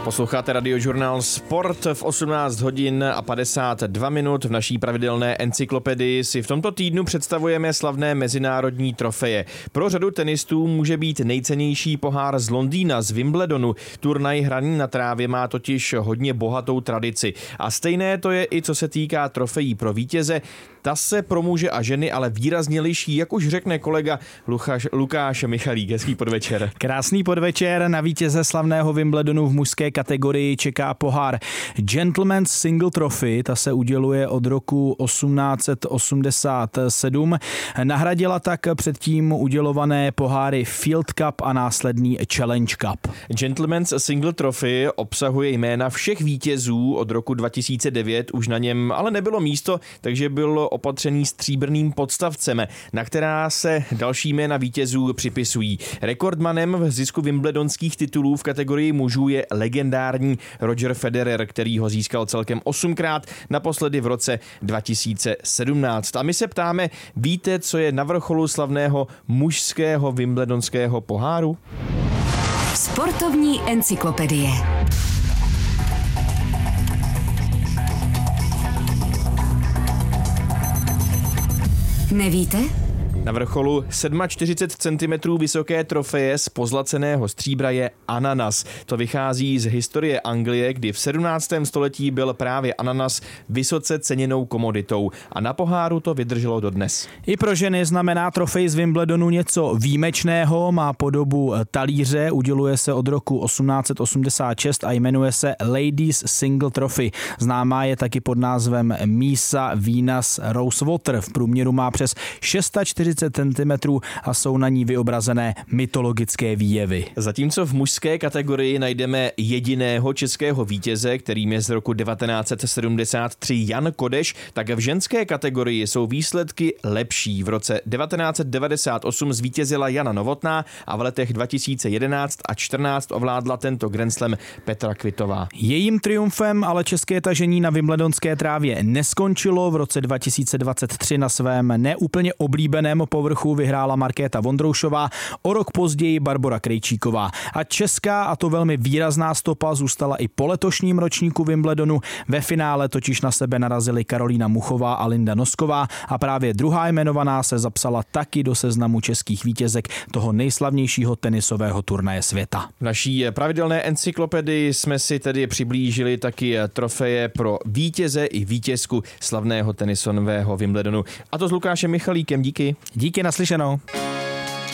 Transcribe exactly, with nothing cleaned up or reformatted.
Posloucháte Radiožurnál Sport v osmnáct hodin a padesát dva minut. V naší pravidelné encyklopedii si v tomto týdnu představujeme slavné mezinárodní trofeje. Pro řadu tenistů může být nejcennější pohár z Londýna, z Wimbledonu. Turnaj hraný na trávě má totiž hodně bohatou tradici. A stejné to je i co se týká trofejí pro vítěze. Ta se pro muže a ženy ale výrazně liší, jak už řekne kolega Lukáš, Lukáš Michalík. Hezký podvečer. Krásný podvečer. Na vítěze slavného Wimbledonu v mužské kategorii čeká pohár Gentleman's Single Trophy. Ta se uděluje od roku osmnáct osmdesát sedm. Nahradila tak předtím udělované poháry Field Cup a následný Challenge Cup. Gentleman's Single Trophy obsahuje jména všech vítězů od roku dva tisíce devět. Už na něm ale nebylo místo, takže byl opatřený stříbrným podstavcem, na která se další jména vítězů připisují. Rekordmanem v zisku wimbledonských titulů v kategorii mužů je legendární Roger Federer, který ho získal celkem osmkrát, naposledy v roce dva tisíce sedmnáct. A my se ptáme, víte, co je na vrcholu slavného mužského wimbledonského poháru? Sportovní encyklopedie. Nevíte? Na vrcholu čtyřicet sedm centimetrů vysoké trofeje z pozlaceného stříbra je ananas. To vychází z historie Anglie, kdy v sedmnáctém století byl právě ananas vysoce ceněnou komoditou a na poháru to vydrželo dodnes. I pro ženy znamená trofej z Wimbledonu něco výjimečného, má podobu talíře, uděluje se od roku osmnáct osmdesát šest a jmenuje se Ladies Single Trophy. Známá je taky pod názvem Mísa Venus Rosewater. V průměru má přes čtyřicet šest centimetrů a jsou na ní vyobrazené mytologické výjevy. Zatímco v mužské kategorii najdeme jediného českého vítěze, kterým je z roku devatenáct sedmdesát tři Jan Kodeš, tak v ženské kategorii jsou výsledky lepší. V roce devatenáct devadesát osm zvítězila Jana Novotná a v letech dva tisíce jedenáct a čtrnáct ovládla tento Grand Slam Petra Kvitová. Jejím triumfem ale české tažení na wimbledonské trávě neskončilo. V roce dva tisíce dvacet tři na svém neúplně oblíbeném povrchu vyhrála Markéta Vondroušová, o rok později Barbora Krejčíková. A česká, a to velmi výrazná stopa, zůstala i po letošním ročníku Wimbledonu. Ve finále totiž na sebe narazily Karolína Muchová a Linda Nosková a právě druhá jmenovaná se zapsala taky do seznamu českých vítězek toho nejslavnějšího tenisového turnaje světa. V naší pravidelné encyklopedii jsme si tedy přiblížili taky trofeje pro vítěze i vítězku slavného tenisového Wimbledonu. A to s Lukášem Michalíkem. Díky. Díky, naslyšenou.